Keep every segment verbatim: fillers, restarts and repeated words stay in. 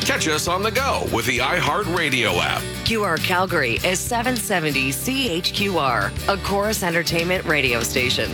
Catch us on the go with the iHeartRadio app. Q R Calgary is seven seventy C H Q R, a Chorus Entertainment radio station.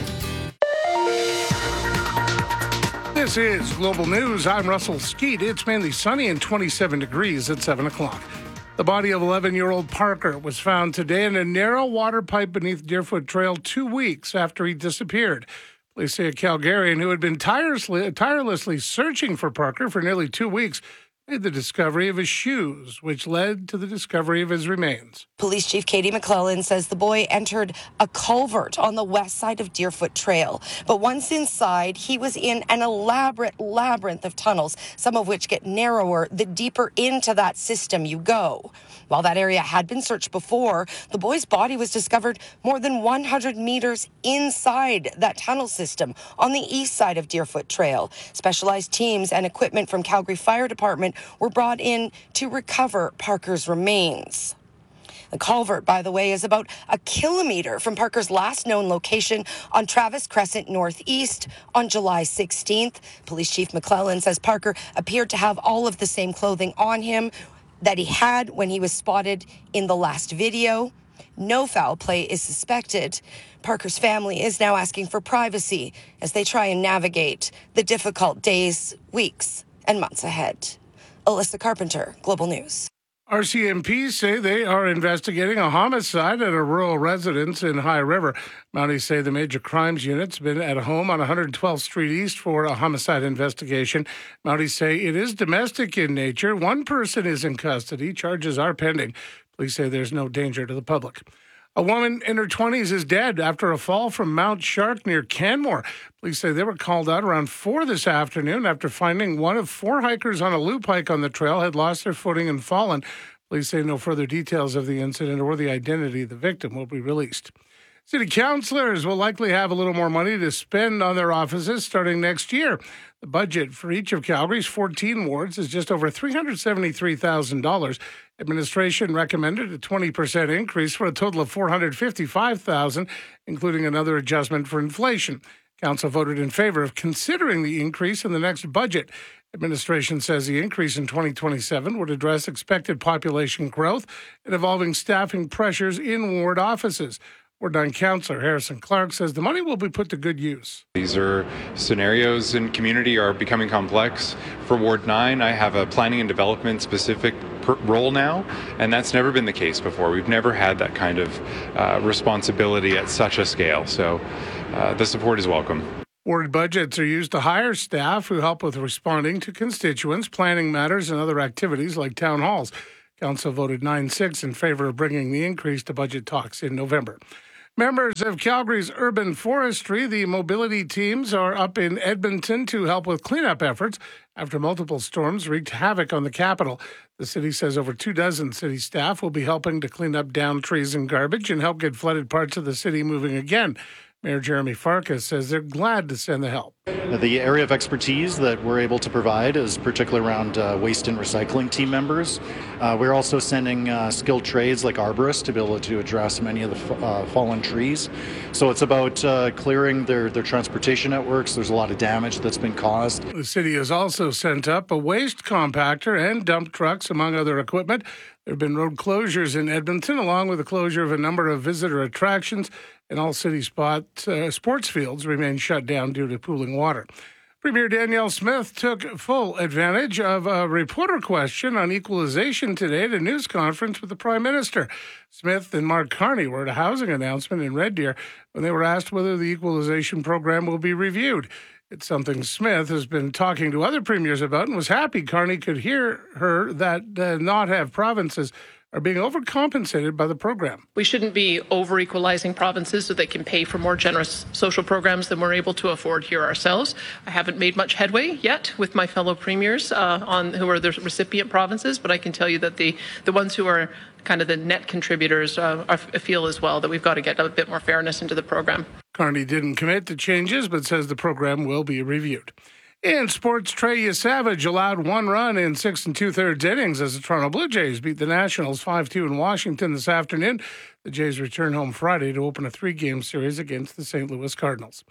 This is Global News. I'm Russell Skeet. It's mainly sunny and twenty-seven degrees at seven o'clock. The body of eleven-year-old Parker was found today in a narrow water pipe beneath Deerfoot Trail two weeks after he disappeared. Police say a Calgarian who had been tirelessly, tirelessly searching for Parker for nearly two weeks made the discovery of his shoes, which led to the discovery of his remains. Police Chief Katie McClellan says the boy entered a culvert on the west side of Deerfoot Trail. But once inside, he was in an elaborate labyrinth of tunnels, some of which get narrower the deeper into that system you go. While that area had been searched before, the boy's body was discovered more than one hundred meters inside that tunnel system on the east side of Deerfoot Trail. Specialized teams and equipment from Calgary Fire Department were brought in to recover Parker's remains. The culvert, by the way, is about a kilometer from Parker's last known location on Travis Crescent Northeast on July sixteenth. Police Chief McClellan says Parker appeared to have all of the same clothing on him that he had when he was spotted in the last video. No foul play is suspected. Parker's family is now asking for privacy as they try and navigate the difficult days, weeks, and months ahead. Alyssa Carpenter, Global News. R C M P say they are investigating a homicide at a rural residence in High River. Mounties say the Major Crimes Unit's been at a home on one hundred twelfth Street East for a homicide investigation. Mounties say it is domestic in nature. One person is in custody. Charges are pending. Police say there's no danger to the public. A woman in her twenties is dead after a fall from Mount Shark near Canmore. Police say they were called out around four this afternoon after finding one of four hikers on a loop hike on the trail had lost their footing and fallen. Police say no further details of the incident or the identity of the victim will be released. City councillors will likely have a little more money to spend on their offices starting next year. The budget for each of Calgary's fourteen wards is just over three hundred seventy-three thousand dollars. Administration recommended a twenty percent increase for a total of four hundred fifty-five thousand dollars, including another adjustment for inflation. Council voted in favor of considering the increase in the next budget. Administration says the increase in twenty twenty-seven would address expected population growth and evolving staffing pressures in ward offices. Ward nine Councillor Harrison Clark says the money will be put to good use. These are scenarios in community are becoming complex. For Ward nine, I have a planning and development specific per- role now, and that's never been the case before. We've never had that kind of uh, responsibility at such a scale, so uh, the support is welcome. Ward budgets are used to hire staff who help with responding to constituents, planning matters, and other activities like town halls. Council voted nine six in favor of bringing the increase to budget talks in November. Members of Calgary's urban forestry, the mobility teams, are up in Edmonton to help with cleanup efforts after multiple storms wreaked havoc on the capital. The city says over two dozen city staff will be helping to clean up downed trees and garbage and help get flooded parts of the city moving again. Mayor Jeremy Farkas says they're glad to send the help. The area of expertise that we're able to provide is particularly around uh, waste and recycling team members. Uh, we're also sending uh, skilled trades like arborists to be able to address many of the uh, fallen trees. So it's about uh, clearing their, their transportation networks. There's a lot of damage that's been caused. The city has also sent up a waste compactor and dump trucks, among other equipment. There have been road closures in Edmonton, along with the closure of a number of visitor attractions, and all city spot, uh, sports fields remain shut down due to pooling water. Premier Danielle Smith took full advantage of a reporter question on equalization today at a news conference with the Prime Minister. Smith and Mark Carney were at a housing announcement in Red Deer when they were asked whether the equalization program will be reviewed. It's something Smith has been talking to other premiers about and was happy Carney could hear her that uh, not have provinces are being overcompensated by the program. We shouldn't be over-equalizing provinces so they can pay for more generous social programs than we're able to afford here ourselves. I haven't made much headway yet with my fellow premiers uh, on who are the recipient provinces, but I can tell you that the, the ones who are kind of the net contributors uh, are, feel as well that we've got to get a bit more fairness into the program. Carney didn't commit to changes, but says the program will be reviewed. In sports, Trey Savage allowed one run in six and two-thirds innings as the Toronto Blue Jays beat the Nationals five two in Washington this afternoon. The Jays return home Friday to open a three-game series against the Saint Louis Cardinals.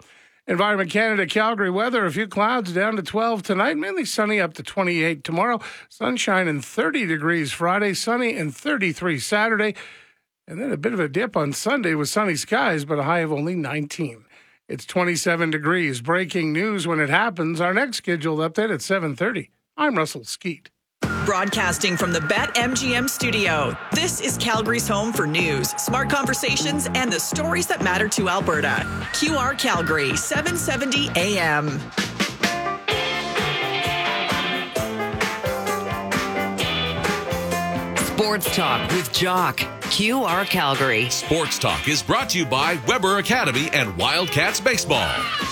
Environment Canada, Calgary weather, a few clouds down to twelve tonight, mainly sunny up to twenty-eight tomorrow. Sunshine and thirty degrees Friday, sunny and thirty-three Saturday. And then a bit of a dip on Sunday with sunny skies, but a high of only nineteen. It's twenty-seven degrees. Breaking news when it happens. Our next scheduled update at seven thirty. I'm Russell Skeet. Broadcasting from the BetMGM studio, this is Calgary's home for news, smart conversations, and the stories that matter to Alberta. Q R Calgary, seven seventy A M. Sports Talk with Jock. Q R Calgary. Sports Talk is brought to you by Weber Academy and Wildcats Baseball.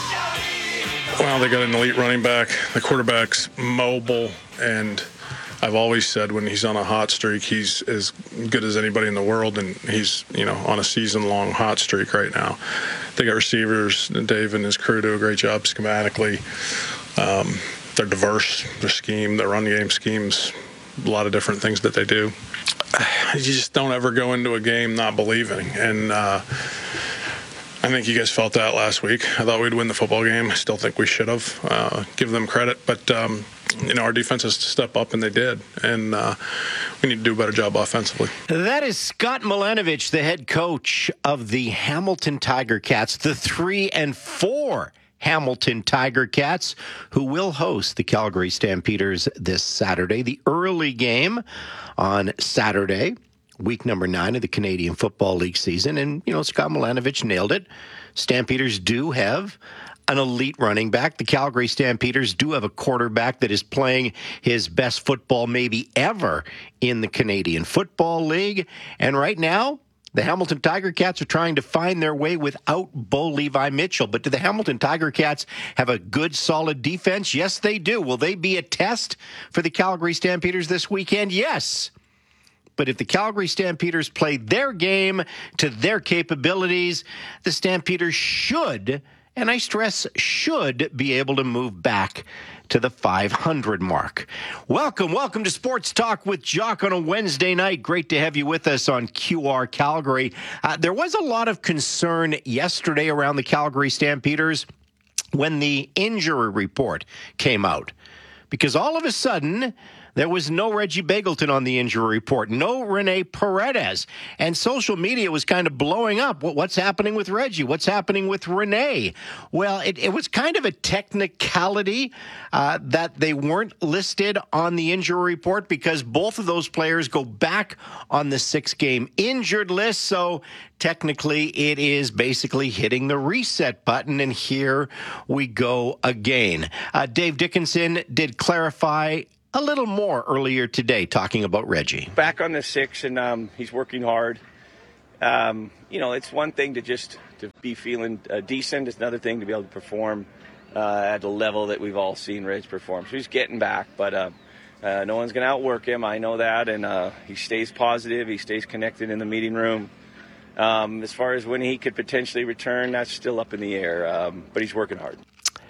Well, they got an elite running back. The quarterback's mobile, and I've always said when he's on a hot streak, he's as good as anybody in the world, and he's, you know, on a season-long hot streak right now. They got receivers. Dave and his crew do a great job schematically. Um, they're diverse. Their scheme, their run game schemes, a lot of different things that they do. You just don't ever go into a game not believing, and uh, I think you guys felt that last week. I thought we'd win the football game. I still think we should have. Uh, give them credit, but um, you know, our defense has to step up, and they did. And uh, we need to do a better job offensively. That is Scott Milanovich, the head coach of the Hamilton Tiger Cats, the three and four Hamilton Tiger Cats, who will host the Calgary Stampeders this Saturday. The early game on Saturday, week number nine of the Canadian Football League season. And, you know, Scott Milanovich nailed it. Stampeders do have an elite running back. The Calgary Stampeders do have a quarterback that is playing his best football maybe ever in the Canadian Football League. And right now, the Hamilton Tiger Cats are trying to find their way without Bo Levi Mitchell. But do the Hamilton Tiger Cats have a good, solid defense? Yes, they do. Will they be a test for the Calgary Stampeders this weekend? Yes. But if the Calgary Stampeders play their game to their capabilities, the Stampeders should, and I stress should, be able to move back to the five hundred mark. Welcome, welcome to Sports Talk with Jock on a Wednesday night. Great to have you with us on Q R Calgary. Uh, there was a lot of concern yesterday around the Calgary Stampeders when the injury report came out, because all of a sudden there was no Reggie Begelton on the injury report, no Rene Paredes, and social media was kind of blowing up. What's happening with Reggie? What's happening with Rene? Well, it, it was kind of a technicality uh, that they weren't listed on the injury report because both of those players go back on the six-game injured list, so technically it is basically hitting the reset button, and here we go again. Uh, Dave Dickinson did clarify a little more earlier today, talking about Reggie. Back on the six, and um, he's working hard. Um, you know, it's one thing to just to be feeling uh, decent. It's another thing to be able to perform uh, at the level that we've all seen Reg perform. So he's getting back, but uh, uh, no one's going to outwork him. I know that, and uh, he stays positive. He stays connected in the meeting room. Um, as far as when he could potentially return, that's still up in the air, um, but he's working hard.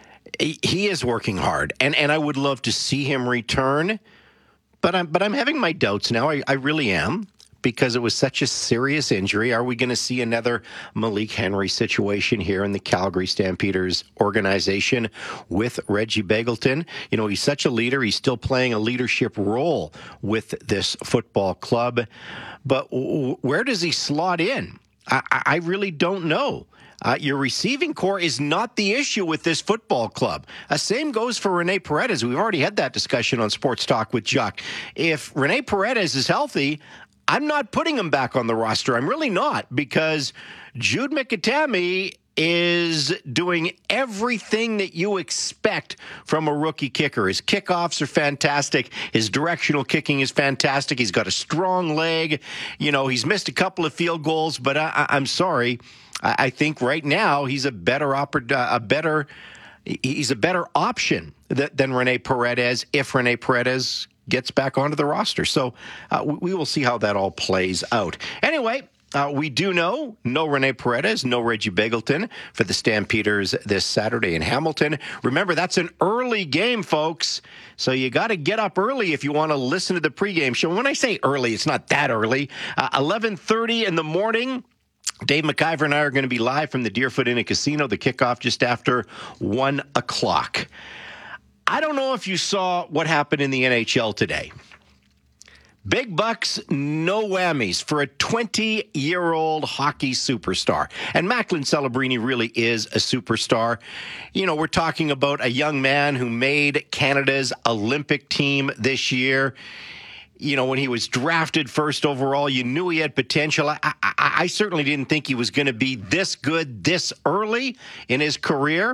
He is working hard, and, and I would love to see him return, but I'm but I'm having my doubts now. I, I really am, because it was such a serious injury. Are we going to see another Malik Henry situation here in the Calgary Stampeders organization with Reggie Begelton? You know, he's such a leader. He's still playing a leadership role with this football club, but w- where does he slot in? I, I really don't know. Uh, your receiving core is not the issue with this football club. Uh, same goes for Rene Paredes. We've already had that discussion on Sports Talk with Jock. If Rene Paredes is healthy, I'm not putting him back on the roster. I'm really not, because Jude Mikatami is doing everything that you expect from a rookie kicker. His kickoffs are fantastic. His directional kicking is fantastic. He's got a strong leg. You know, he's missed a couple of field goals, but I, I'm sorry. I think right now he's a better oper- a better he's a better option th- than Rene Paredes if Rene Paredes gets back onto the roster. So uh, we will see how that all plays out. Anyway, uh, we do know no Rene Paredes, no Reggie Begelton for the Stampeders this Saturday in Hamilton. Remember, that's an early game, folks. So you got to get up early if you want to listen to the pregame show. When I say early, it's not that early. Uh, eleven thirty in the morning. Dave McIver and I are going to be live from the Deerfoot Inn and Casino, the kickoff just after one o'clock. I don't know if you saw what happened in the N H L today. Big bucks, no whammies for a twenty-year-old hockey superstar. And Macklin Celebrini really is a superstar. You know, we're talking about a young man who made Canada's Olympic team this year. You know, when he was drafted first overall, you knew he had potential. I, I, I certainly didn't think he was going to be this good this early in his career.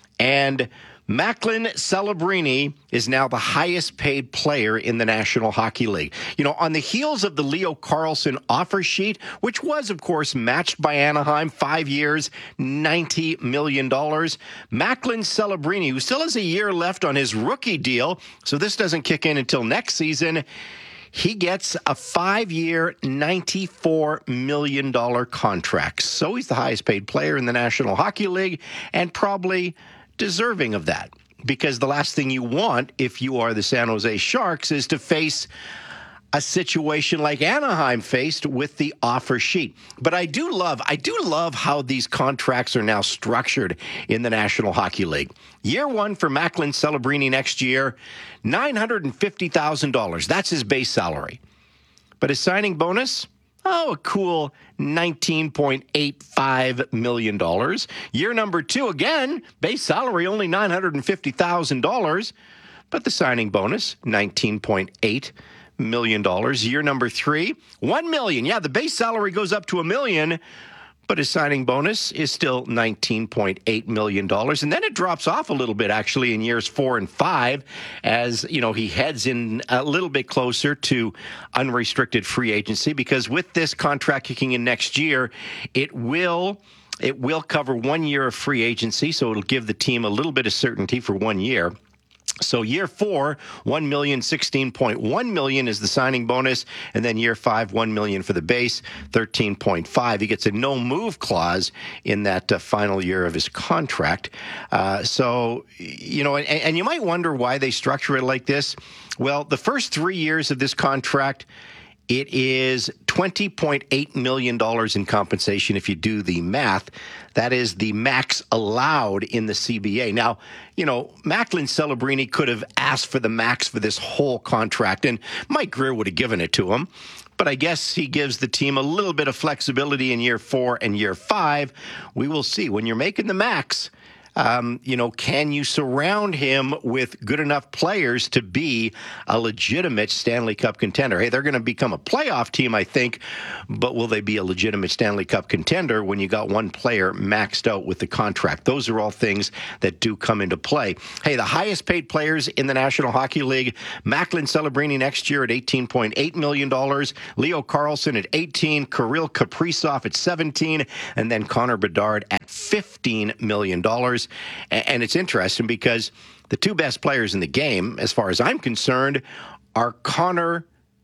And Macklin Celebrini is now the highest paid player in the National Hockey League. You know, on the heels of the Leo Carlsson offer sheet, which was, of course, matched by Anaheim, five years, ninety million dollars, Macklin Celebrini, who still has a year left on his rookie deal, so this doesn't kick in until next season, he gets a five-year, ninety-four million dollars contract. So he's the highest paid player in the National Hockey League and probably deserving of that, because the last thing you want if you are the San Jose Sharks is to face a situation like Anaheim faced with the offer sheet. But I do love, I do love how these contracts are now structured in the National Hockey League. Year one for Macklin Celebrini next year, nine hundred fifty thousand dollars. That's his base salary. But his signing bonus, oh, a cool nineteen point eight five million dollars. Year number two, again, base salary only nine hundred fifty thousand dollars, but the signing bonus, nineteen point eight million dollars. Year number three, one million dollars. Yeah, the base salary goes up to a million, but his signing bonus is still nineteen point eight million dollars. And then it drops off a little bit, actually, in years four and five, as, you know, he heads in a little bit closer to unrestricted free agency, because with this contract kicking in next year, it will it will cover one year of free agency, so it'll give the team a little bit of certainty for one year. So year four, one million dollars, sixteen point one million dollars is the signing bonus, and then year five, one million dollars for the base, thirteen point five. He gets a no-move clause in that uh, final year of his contract. Uh, so, you know, and, and you might wonder why they structure it like this. Well, the first three years of this contract, it is twenty point eight million dollars in compensation if you do the math. That is the max allowed in the C B A. Now, you know, Macklin Celebrini could have asked for the max for this whole contract, and Mike Grier would have given it to him. But I guess he gives the team a little bit of flexibility in year four and year five. We will see. When you're making the max, Um, you know, can you surround him with good enough players to be a legitimate Stanley Cup contender? Hey, they're going to become a playoff team, I think, but will they be a legitimate Stanley Cup contender when you got one player maxed out with the contract? Those are all things that do come into play. Hey, the highest paid players in the National Hockey League, Macklin Celebrini next year at eighteen point eight million dollars, Leo Carlsson at eighteen, Kirill Kaprizov at seventeen, and then Connor Bedard at fifteen million dollars. And it's interesting because the two best players in the game, as far as I'm concerned, are Connor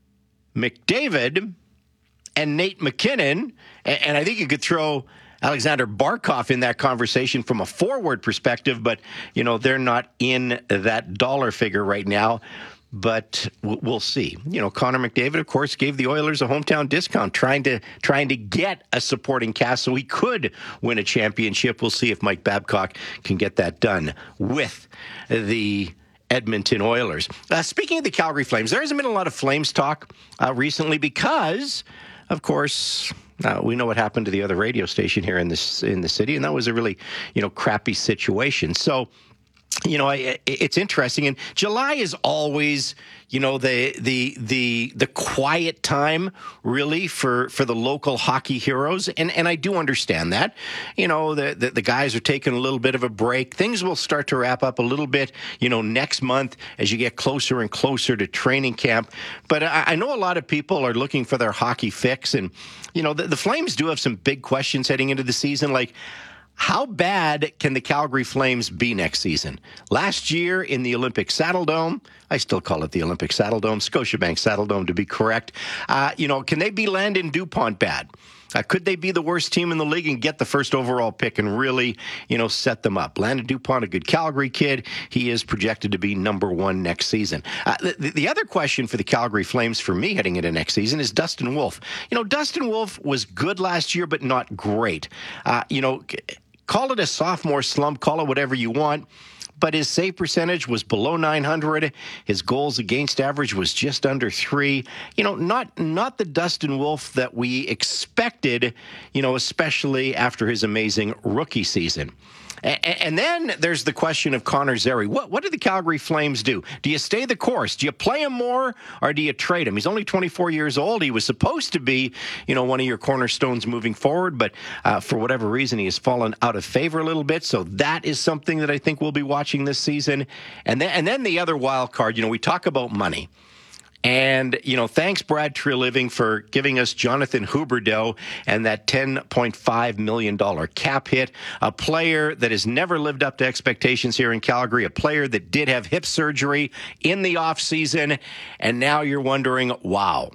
McDavid and Nate McKinnon. And I think you could throw Alexander Barkov in that conversation from a forward perspective, but, you know, they're not in that dollar figure right now. But we'll see. You know, Connor McDavid, of course, gave the Oilers a hometown discount, trying to trying to get a supporting cast so he could win a championship. We'll see if Mike Babcock can get that done with the Edmonton Oilers. Uh, speaking of the Calgary Flames, there hasn't been a lot of Flames talk uh, recently because, of course, Uh, we know what happened to the other radio station here in this in the city, and that was a really, you know, crappy situation. So, you know, I, it's interesting. And July is always, you know, the the the the quiet time, really, for, for the local hockey heroes. And and I do understand that. You know, the, the the guys are taking a little bit of a break. Things will start to wrap up a little bit, you know, next month as you get closer and closer to training camp. But I, I know a lot of people are looking for their hockey fix. And, you know, the, the Flames do have some big questions heading into the season, like, how bad can the Calgary Flames be next season? Last year in the Olympic Saddledome, I still call it the Olympic Saddledome, Scotiabank Saddledome to be correct. Uh, you know, can they be Landon Dupont bad? Uh, could they be the worst team in the league and get the first overall pick and really, you know, set them up? Landon Dupont, a good Calgary kid. He is projected to be number one next season. Uh, the, the other question for the Calgary Flames for me heading into next season is Dustin Wolf. You know, Dustin Wolf was good last year, but not great. Uh, you know, call it a sophomore slump, call it whatever you want. But his save percentage was below nine hundred. His goals against average was just under three. You know, not not the Dustin Wolf that we expected, you know, especially after his amazing rookie season. And then there's the question of Connor Zary. What what do the Calgary Flames do? Do you stay the course? Do you play him more or do you trade him? He's only twenty-four years old. He was supposed to be, you know, one of your cornerstones moving forward, but uh, for whatever reason, he has fallen out of favor a little bit. So that is something that I think we'll be watching this season. And then, and then the other wild card, you know, we talk about money. And, you know, thanks, Brad Treliving, for giving us Jonathan Huberdeau and that ten point five million dollars cap hit. A player that has never lived up to expectations here in Calgary, a player that did have hip surgery in the offseason, and now you're wondering, wow,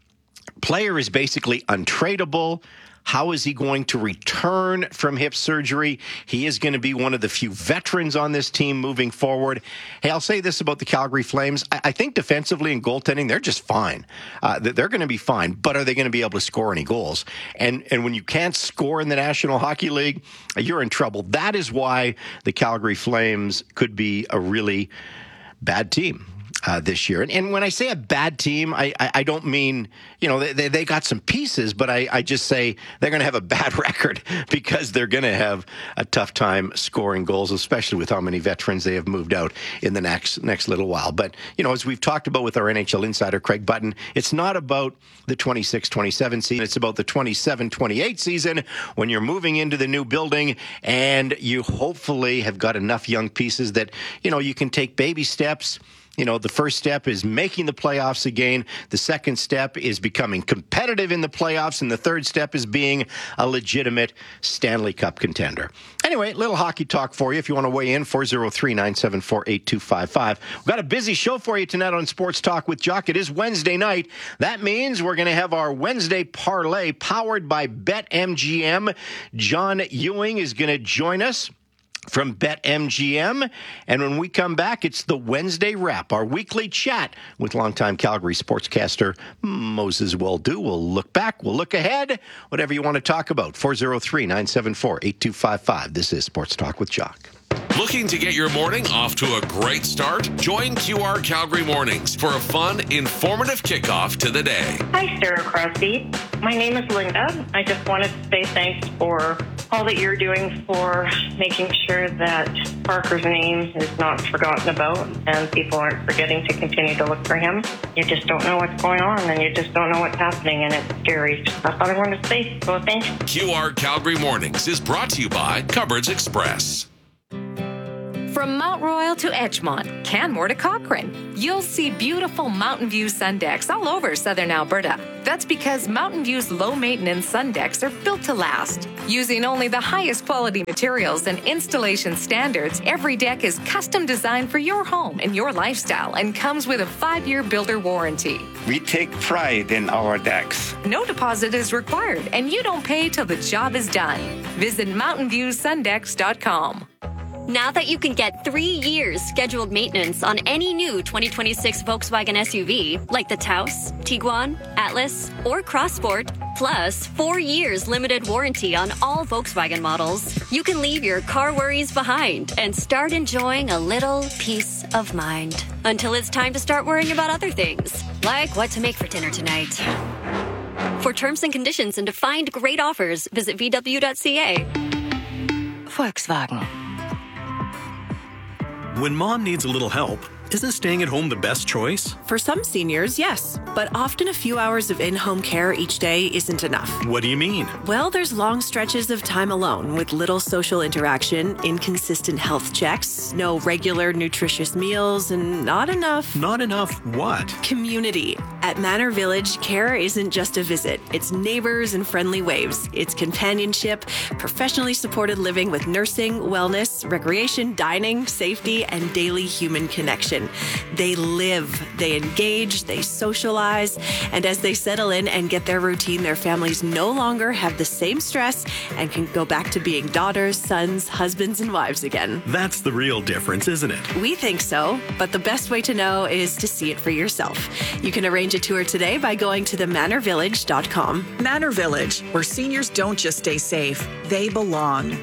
player is basically untradeable. How is he going to return from hip surgery? He is going to be one of the few veterans on this team moving forward. Hey, I'll say this about the Calgary Flames. I think defensively and goaltending, they're just fine. Uh, they're going to be fine, but are they going to be able to score any goals? And and when you can't score in the National Hockey League, you're in trouble. That is why the Calgary Flames could be a really bad team Uh, this year. And, and when I say a bad team, I, I, I don't mean, you know, they, they got some pieces, but I, I just say they're going to have a bad record because they're going to have a tough time scoring goals, especially with how many veterans they have moved out in the next next little while. But, you know, as we've talked about with our N H L insider, Craig Button, it's not about the twenty-six twenty-seven season. It's about the twenty-seven twenty-eight season when you're moving into the new building and you hopefully have got enough young pieces that, you know, you can take baby steps. You know, the first step is making the playoffs again. The second step is becoming competitive in the playoffs. And the third step is being a legitimate Stanley Cup contender. Anyway, little hockey talk for you. If you want to weigh in, four oh three, nine seven four, eight two five five. We've got a busy show for you tonight on Sports Talk with Jock. It is Wednesday night. That means we're going to have our Wednesday parlay powered by BetMGM. John Ewing is going to join us from BetMGM. And when we come back, it's the Wednesday Wrap, our weekly chat with longtime Calgary sportscaster Moses Weldu. We'll look back, we'll look ahead, whatever you want to talk about. four oh three, nine seven four, eight two five five. This is Sports Talk with Jock. Looking to get your morning off to a great start? Join Q R Calgary Mornings for a fun, informative kickoff to the day. Hi, Sarah Crosby. My name is Linda. I just wanted to say thanks for all that you're doing for making sure that Parker's name is not forgotten about and people aren't forgetting to continue to look for him. You just don't know what's going on and you just don't know what's happening and it's scary. That's all I wanted to say. So thanks. Q R Calgary Mornings is brought to you by Cupboards Express. From Mount Royal to Edgemont, Canmore to Cochrane, you'll see beautiful Mountain View sun decks all over southern Alberta. That's because Mountain View's low-maintenance sun decks are built to last. Using only the highest quality materials and installation standards, every deck is custom designed for your home and your lifestyle and comes with a five-year builder warranty. We take pride in our decks. No deposit is required, and you don't pay till the job is done. Visit mountain view sun decks dot com. Now that you can get three years scheduled maintenance on any new twenty twenty-six Volkswagen S U V, like the Taos, Tiguan, Atlas, or Crossport, plus four years limited warranty on all Volkswagen models, you can leave your car worries behind and start enjoying a little peace of mind. Until it's time to start worrying about other things, like what to make for dinner tonight. For terms and conditions and to find great offers, visit V W dot C A. Volkswagen. When mom needs a little help, isn't staying at home the best choice? For some seniors, yes. But often a few hours of in-home care each day isn't enough. What do you mean? Well, there's long stretches of time alone with little social interaction, inconsistent health checks, no regular nutritious meals, and not enough... Not enough what? Community. At Manor Village, care isn't just a visit. It's neighbors and friendly waves. It's companionship, professionally supported living with nursing, wellness, recreation, dining, safety, and daily human connection. They live, they engage, they socialize, and as they settle in and get their routine, their families no longer have the same stress and can go back to being daughters, sons, husbands, and wives again. That's the real difference, isn't it? We think so, but the best way to know is to see it for yourself. You can arrange a tour today by going to the manor village dot com. Manor Village, where seniors don't just stay safe, they belong.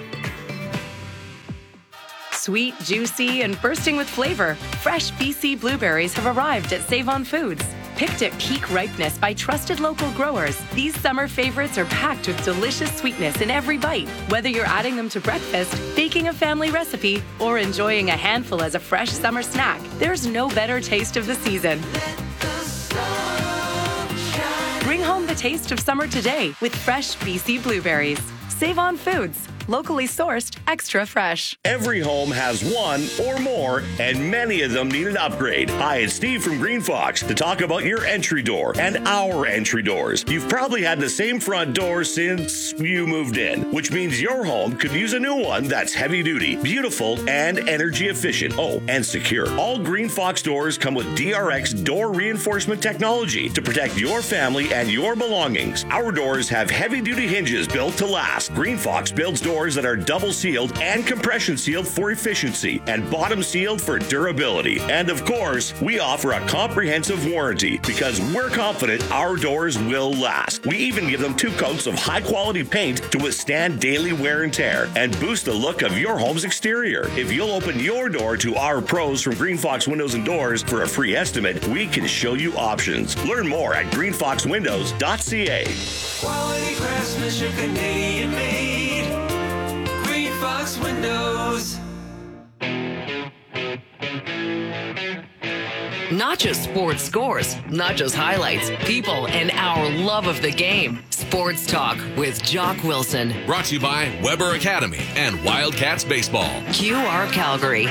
Sweet, juicy, and bursting with flavor, fresh B C blueberries have arrived at Save On Foods. Picked at peak ripeness by trusted local growers, these summer favorites are packed with delicious sweetness in every bite. Whether you're adding them to breakfast, baking a family recipe, or enjoying a handful as a fresh summer snack, there's no better taste of the season. Bring home the taste of summer today with fresh B C blueberries. Save On Foods. Locally sourced, extra fresh. Every home has one or more, and many of them need an upgrade. Hi, it's Steve from Green Fox to talk about your entry door and our entry doors. You've probably had the same front door since you moved in, which means your home could use a new one that's heavy duty, beautiful, and energy efficient. Oh, and secure. All Green Fox doors come with D R X door reinforcement technology to protect your family and your belongings. Our doors have heavy duty hinges built to last. Green Fox builds doors Doors that are double sealed and compression sealed for efficiency and bottom sealed for durability. And of course, we offer a comprehensive warranty because we're confident our doors will last. We even give them two coats of high quality paint to withstand daily wear and tear and boost the look of your home's exterior. If you'll open your door to our pros from Green Fox Windows and Doors for a free estimate, we can show you options. Learn more at green fox windows dot c a. Quality craftsmanship, Canadian made. Fox Windows. Not just sports scores, not just highlights, people, and our love of the game. Sports Talk with Jock Wilson. Brought to you by Weber Academy and Wildcats Baseball. Q R Calgary.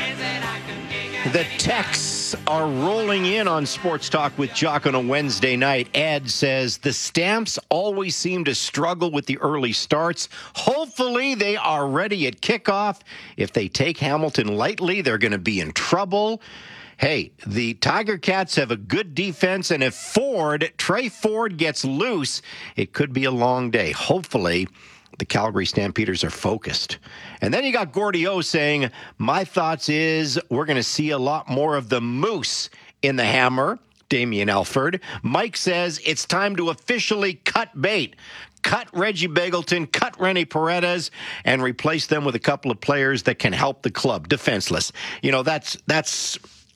The texts are rolling in on Sports Talk with Jock on a Wednesday night. Ed says the Stamps always seem to struggle with the early starts. Hopefully they are ready at kickoff. If they take Hamilton lightly, they're going to be in trouble. Hey, the Tiger Cats have a good defense, and if Ford, Trey Ford gets loose, it could be a long day. Hopefully the Calgary Stampeders are focused. And then you got Gordy O saying, my thoughts is we're going to see a lot more of the Moose in the Hammer, Damian Elford. Mike says it's time to officially cut bait. Cut Reggie Begelton, cut Rene Paredes, and replace them with a couple of players that can help the club defenseless. You know, that's that's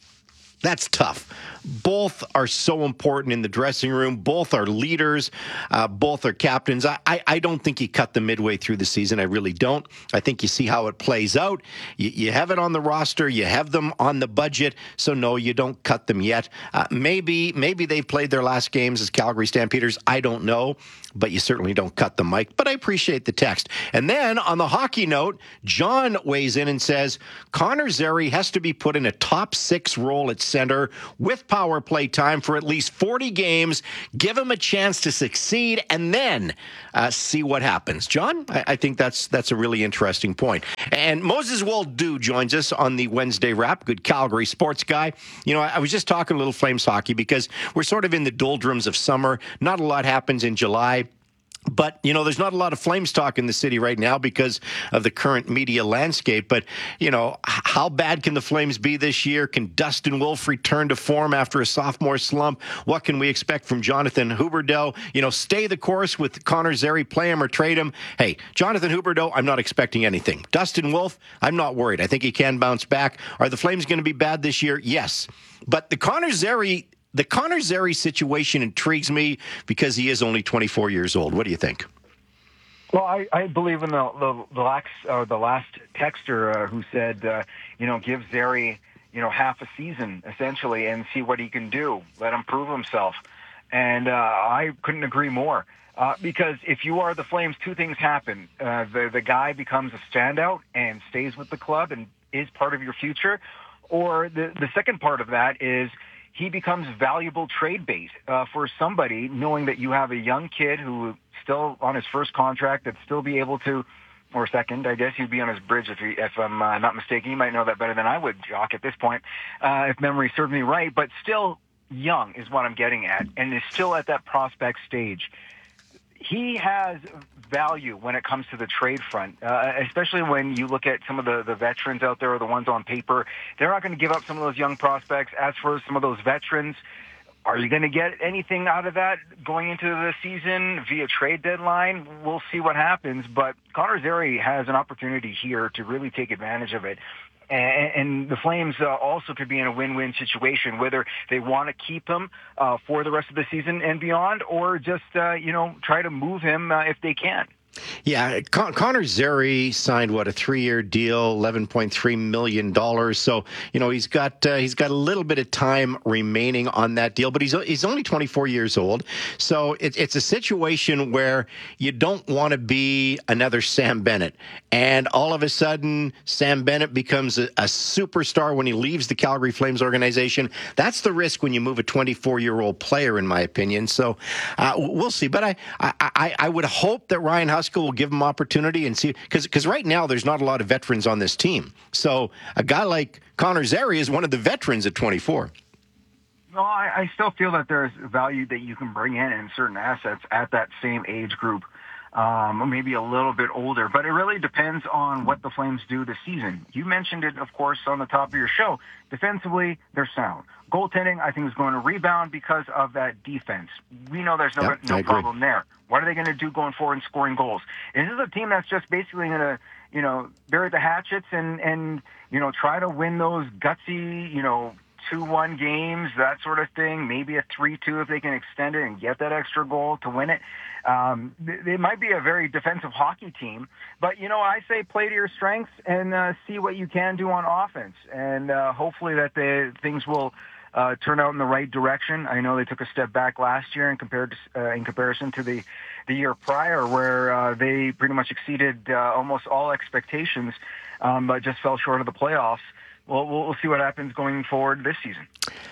that's tough. Both are so important in the dressing room. Both are leaders. Uh, both are captains. I, I, I don't think you cut them midway through the season. I really don't. I think you see how it plays out. You, you have it on the roster. You have them on the budget. So, no, you don't cut them yet. Uh, maybe maybe they've played their last games as Calgary Stampeders. I don't know. But you certainly don't cut them, Mike. But I appreciate the text. And then on the hockey note, John weighs in and says, Connor Zary has to be put in a top six role at center with power play time for at least forty games. Give him a chance to succeed and then uh, see what happens. John, I, I think that's that's a really interesting point. And Moses Waldo joins us on the Wednesday Wrap. Good Calgary sports guy. You know, I, I was just talking a little Flames hockey because we're sort of in the doldrums of summer. Not a lot happens in July. But, you know, there's not a lot of Flames talk in the city right now because of the current media landscape. But, you know, how bad can the Flames be this year? Can Dustin Wolf return to form after a sophomore slump? What can we expect from Jonathan Huberdeau? You know, stay the course with Connor Zary, play him or trade him. Hey, Jonathan Huberdeau, I'm not expecting anything. Dustin Wolf, I'm not worried. I think he can bounce back. Are the Flames going to be bad this year? Yes. But the Connor Zary... The Connor Zary situation intrigues me because he is only twenty-four years old. What do you think? Well, I, I believe in the the, the, last, uh, the last texter uh, who said, uh, you know, give Zary, you know, half a season essentially and see what he can do. Let him prove himself. And uh, I couldn't agree more. Uh, because if you are the Flames, two things happen. Uh, the the guy becomes a standout and stays with the club and is part of your future, or the the second part of that is he becomes valuable trade bait uh, for somebody, knowing that you have a young kid who still on his first contract that'd still be able to, or second, I guess he'd be on his bridge if, he, if I'm uh, not mistaken. You might know that better than I would, Jock, at this point, uh, if memory serves me right. But still young is what I'm getting at, and is still at that prospect stage. He has value when it comes to the trade front, uh, especially when you look at some of the, the veterans out there or the ones on paper. They're not going to give up some of those young prospects. As for some of those veterans, are you going to get anything out of that going into the season via trade deadline? We'll see what happens, but Connor Zary has an opportunity here to really take advantage of it. And, and the Flames uh, also could be in a win-win situation, whether they want to keep him uh, for the rest of the season and beyond, or just, uh, you know, try to move him uh, if they can. Yeah, Con- Connor Zary signed what a three-year deal, eleven point three million dollars. So you know he's got uh, he's got a little bit of time remaining on that deal, but he's he's only twenty-four years old. So it, it's a situation where you don't want to be another Sam Bennett, and all of a sudden Sam Bennett becomes a, a superstar when he leaves the Calgary Flames organization. That's the risk when you move a twenty-four-year-old player, in my opinion. So uh, we'll see. But I, I I I would hope that Ryan Huska will give him opportunity and see, because because right now there's not a lot of veterans on this team. So a guy like Connor Zary is one of the veterans at twenty-four. No, I, I still feel that there's value that you can bring in in certain assets at that same age group, um, maybe a little bit older. But it really depends on what the Flames do this season. You mentioned it, of course, on the top of your show. Defensively, they're sound. Goaltending, I think, is going to rebound because of that defense. We know there's no, Yep, no I agree. problem there. What are they going to do going forward and scoring goals? Is this a team that's just basically going to, you know, bury the hatchets and, and, you know, try to win those gutsy, you know, two one games, that sort of thing, maybe a three two if they can extend it and get that extra goal to win it? Um, they might be a very defensive hockey team, but, you know, I say play to your strengths and uh, see what you can do on offense, and uh, hopefully that the things will Uh, turn out in the right direction. I know they took a step back last year in compared to, uh, in comparison to the the year prior, where uh, they pretty much exceeded uh, almost all expectations, um, but just fell short of the playoffs. Well, we'll see what happens going forward this season.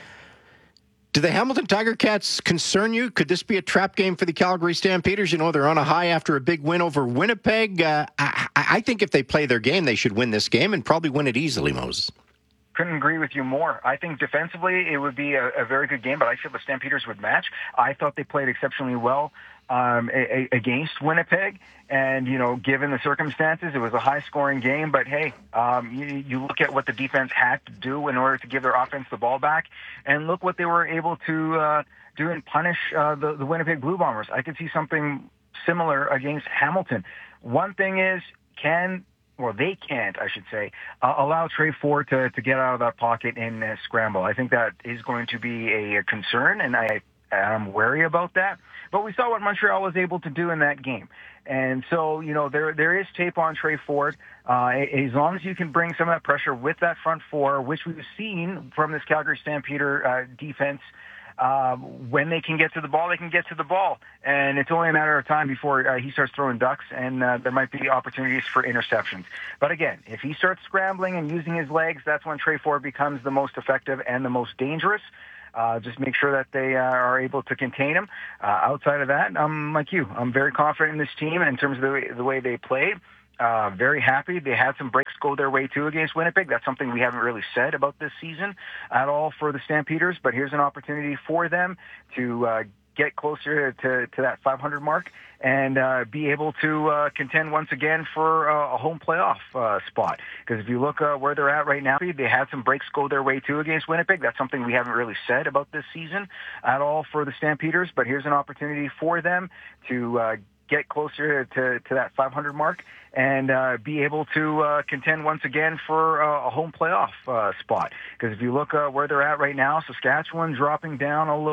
Do the Hamilton Tiger Cats concern you? Could this be a trap game for the Calgary Stampeders? You know, they're on a high after a big win over Winnipeg. Uh, I, I think if they play their game, they should win this game and probably win it easily, Moses. Couldn't agree with you more. I think defensively it would be a, a very good game, but I feel the Stampeders would match. I thought they played exceptionally well um, a, a, against Winnipeg, and, you know, given the circumstances, it was a high-scoring game. But, hey, um, you, you look at what the defense had to do in order to give their offense the ball back, and look what they were able to uh, do and punish uh, the, the Winnipeg Blue Bombers. I could see something similar against Hamilton. One thing is, can... Well, they can't, I should say, uh, allow Trey Ford to, to get out of that pocket and uh, scramble. I think that is going to be a, a concern, and I am wary about that. But we saw what Montreal was able to do in that game. And so, you know, there there is tape on Trey Ford. Uh, as long as you can bring some of that pressure with that front four, which we've seen from this Calgary Stampeder uh, defense, Uh, when they can get to the ball, they can get to the ball. And it's only a matter of time before uh, he starts throwing ducks, and uh, there might be opportunities for interceptions. But again, if he starts scrambling and using his legs, that's when Trey Ford becomes the most effective and the most dangerous. Uh, just make sure that they uh, are able to contain him. Uh, outside of that, I'm like you. I'm very confident in this team, and in terms of the way, the way they played. Uh, very happy. They had some breaks go their way, too, against Winnipeg. That's something we haven't really said about this season at all for the Stampeders, but here's an opportunity for them to uh, get closer to, to that five hundred mark and uh, be able to uh, contend once again for uh, a home playoff uh, spot. Because if you look uh, where they're at right now, they had some breaks go their way, too, against Winnipeg. That's something we haven't really said about this season at all for the Stampeders, but here's an opportunity for them to uh, get closer to, to that five hundred mark and uh, be able to uh, contend once again for uh, a home playoff uh, spot. Because if you look uh, where they're at right now, Saskatchewan dropping down a little